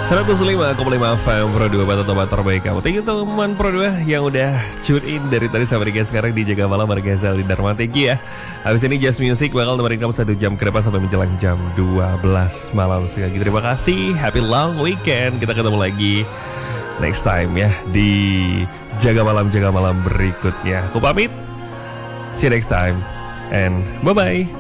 105,5 FM Pro 2 Batu Tobat terbaik kamu. Thank you teman Pro 2 yang udah tune in dari tadi sampai sekarang di Jaga Malam Marga Zali Dharma. Thank you ya. Habis ini Just Music bakal nemenin kamu 1 jam ke depan sampai menjelang jam 12 malam. Sekali lagi terima kasih. Happy long weekend. Kita ketemu lagi next time ya di Jaga Malam berikutnya. Aku pamit. See you next time and bye bye.